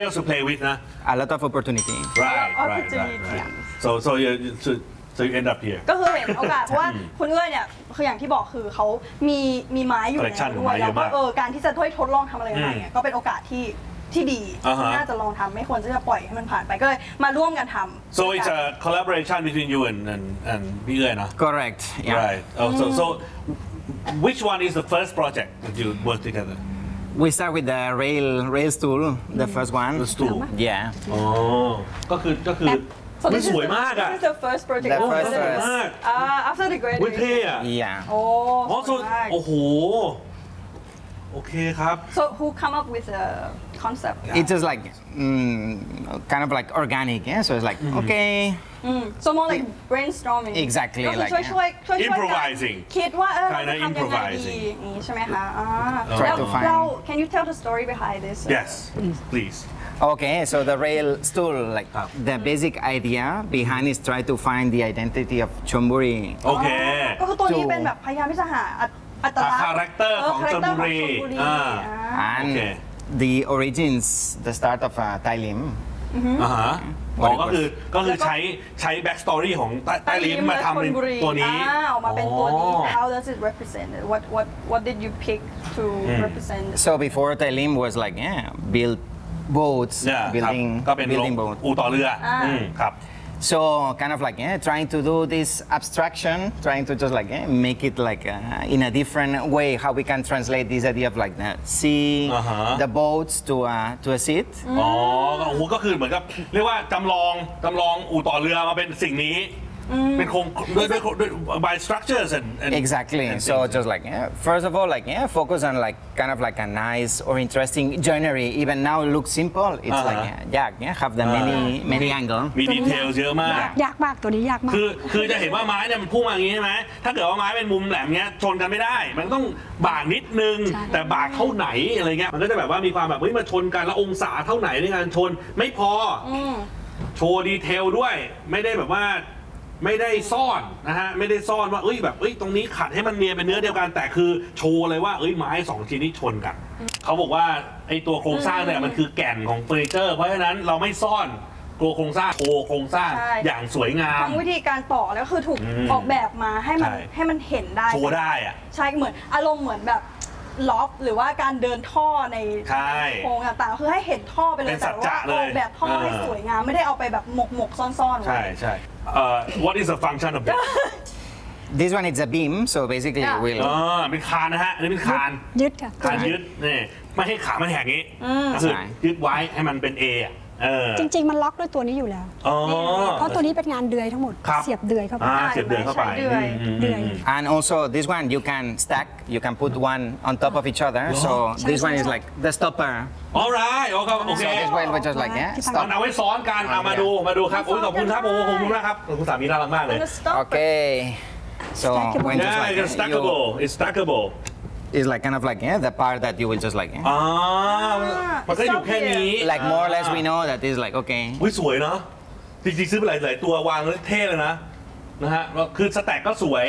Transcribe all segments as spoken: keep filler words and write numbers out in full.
else to play with นะ a lot of opportunity right right right right so so you so so you end up here ก็คือเห็นโอกาสเพราะว่าคุณเอื้อยเนี่ยคืออย่างที่บอกคือเขามีมีไม้อยู่แล้วด้วยแล้วก็เออการที่จะทดลองทำอะไรใหม่ๆก็เป็นโอกาสที่ที่ดีที่น่าจะลองทำไม่ควรจะปล่อยให้มันผ่านไปก็เลยมาร่วมกันทำ so it's a collaboration between you and and and พี่เอื้อยเนาะ correct yeah. right oh so so which one is the first project that you work together we start with the rail rail stool the first one the stool yeah อ๋อก็คือก็คือมันสวยมากอะ This is the first project The first สวยมาก uh, after the เว้ย graduation เท่อะ yeah โอ้อ๋อ so โอ้โหโอเคครับ so who come up with the concept it's just like mm, kind of like organic yeah so it's like okay so more like brainstorming exactly ก็คือ like ช่วยช่วยช่วย improvising คิดว่าเออ Kinda เราจะทำยังไงดี improvising อย่างนี้ใช่ไหมคะอ่า Try แล้ว to find เรา can you tell the story behind this yes please okay so the rail stool like the basic idea behind is try to find the identity of Chonburi โอเคก็คือตัวนี้เป็นแบบพยายามที่จะหาอัตลักษณ์คาแรคเตอร์ของชลบุรีอ่า and Okay. the origins the start of uh, Thai Lim อ่าฮะอ๋อก็คือก็คือใช้ใช้แบ็กสตอรี่ของใต้ลิ้มมาทำเป็นตัวนี้อ่าออกมาเป็นตัวนี้ how does it represent what what what did you pick to represent so before Thai Lim was like yeah build boats เนี่ยครับ building ก็เป็น building boat อู่ต่อเรืออืมครับ so kind of like yeah, trying to do this abstraction trying to just like yeah, make it like uh, in a different way how we can translate this idea of like the sea Uh-huh. the boats to uh, to a seat อ๋อโอ้โหก็คือเหมือนกับเรียกว่าจำลองจำลองอู่ต่อเรือมาเป็นสิ่งนี้เป็นโครงด้วยด้วยด้วย by structures and, and exactly and so things. just like yeah, first of all like yeah focus on like kind of like a nice or interesting joinery even now it looks simple it's Uh-huh. like yeah, yeah yeah have the many many angle มีดีเทลเยอะมากยากมากตัวนี้ยากมากคือคือจะเห็นว่าไม้เนี่ยมันพุ่งมาอย่างนี้ใช่ไหมถ้าเกิดว่าไม้เป็นมุมแหลมเงี้ยชนกันไม่ได้ มันต้องบากนิดนึง แต่บากเท่าไหนอะไรเงี้ยมันก็จะแบบว่ามีความแบบเฮ้ยมาชนกันแล้วองศาเท่าไหนในการชนไม่พอโชว์ดีเทลด้วยไม่ได้แบบว่าไม่ได้ซ่อนนะฮะไม่ได้ซ่อนว่าเอ้ยแบบเอ้ยตรงนี้ขัดให้มันเนียนเป็นเนื้อเดียวกันแต่คือโชว์เลยว่าเอ้ยไม้สองชิ้นนี้ชนกันเขาบอกว่าไอ้ตัวโครงสร้างเนี่ยมันคือแก่นของเฟอร์นิเจอร์เพราะฉะนั้นเราไม่ซ่อนตัวโครงสร้างโชว์โครงสร้างอย่างสวยงามทั้งวิธีการต่อแล้วคือถูกออกแบบมาให้มันให้มันเห็นได้โชว์ได้อะใช่เหมือนอารมณ์เหมือนแบบล็อกหรือว่าการเดินท่อในโครงต่างๆคือให้เห็นท่อไปเลยแต่ว่าออกแบบท่อให้สวยงามไม่ได้เอาไปแบบหมกหมกซ่อนๆไว้ใช่ใช่ uh, what is the function of this this one is a beam so basically Yeah. we'll อ๋อเป็นคานนะฮะอันนี้เป็นคานยึดค่ะคานยึดนี่ไม่ให้ขามันแหกงี้ก็คือยึดไว้ให้มันเป็น A อ่ะเออจริง ๆ มันล็อกด้วยตัวนี้อยู่แล้วอ๋อเพราะตัวนี้เป็นงานเดือยทั้งหมดครับเสียบเดือยเข้าไปอ่าเสียบเดือยเข้าไปใช้เดือยอืมเดือย and also this one you can stack you can put one on top of each other so this one is like the stopper alright โอเคโอเค so this way we just like yeah มัน stop เอาไว้ซ้อนกันเอามาดูมาดูครับโอ้ยขอบคุณครับโอ้ขอบคุณมากครับคุณสามีน่ารักมากเลย okay so when just yeah like it's stackable it's stackable it's like kind of like yeah the part that you will just like yeah, อ๋อมันก็อยู่แค่นี้ like more or less we know that is like okay อุ้ยสวยเนาะจริงๆซื้อไปหลายๆตัววางแล้วเท่เลยนะนะฮะคือสแต็กก็สวย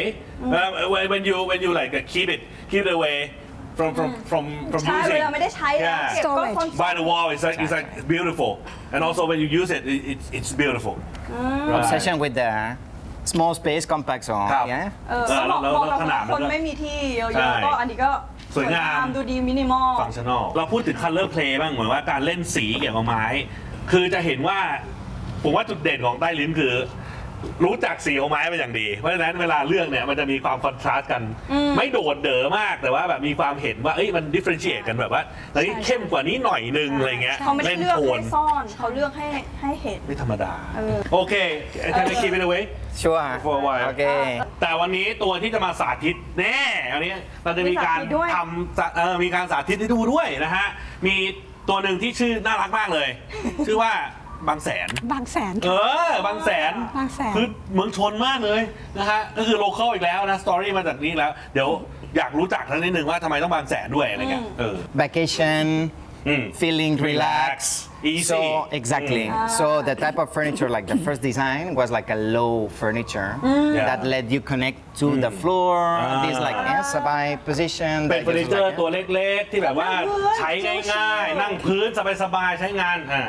when you when you like keep it keep it away from from from from ใช่ using เวลาไม่ได้ใช้แล้วเก็บก็คน by the wall it's like it's like beautiful and also when you use it it it's it's beautiful obsession with the small space compact so ครับ yeah เออเหมาะเหมาะกับคนไม่มีที่เยอะๆก็อันนี้ก็สวยงามดูดีมินิมอลฟังชั่นอลเราพูดถึง color play บ้างเหมือนว่าการเล่นสีเกี่ยวกับไม้ คือจะเห็นว่าผมว่าจุดเด่นของใต้ลิ้มคือ รู้จักสีของไม้เป็นอย่างดี เพราะฉะนั้นเวลาเลือกเนี่ยมันจะมีความคอนทราสต์กัน ไม่โดดเด๋อมากแต่ว่าแบบมีความเห็นว่าเอ้ยมันดิเฟรนเชียตกันแบบว่าเฮ้ยเข้มกว่านี้หน่อยนึงอะไรเงี้ยเขาไม่ได้เล่นเลือกโทนให้ซ่อนเขาเลือกให้ให้เห็นไม่ธรรมดาเออโอเค can I keep it away sure for a while okay แต่วันนี้ตัวที่จะมาสาธิตแน่วันนี้เราจะมีการมีสาธิตด้วยทำเอ่อมีการสาธิตให้ดูด้วยนะฮะมีตัวหนึ่งที่ชื่อน่ารักมากเลย ชื่อว่าบางแสนบางแสนเออบางแสนบางแสนคือเมืองชนมากเลยนะฮะก็คือโลเคอลอีกแล้วนะสตอรี่มาจากนี้แล้ว เดี๋ยวอยากรู้จักทั้งนิดนึงว่าทำไมต้องบางแสนด้วยอะไรเงี้ยเออ vacation Mm. feeling Relax, relaxed easy. so exactly so the type of furniture like the first design was like a low furniture Yeah. that let you connect to the floor this like yeah, sabai position เป็น that เฟอร์นิ just เจอร์ like, ตัวเล็กๆ ที่แบบว่าใช้ง่ายๆ นั่งพื้นสบายๆ ใช้งานอ่า